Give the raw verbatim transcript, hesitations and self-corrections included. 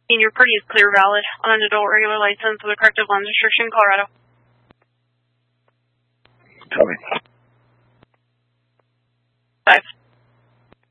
And your party is clear valid on an adult regular license with a corrective lens restriction, Colorado. Copy.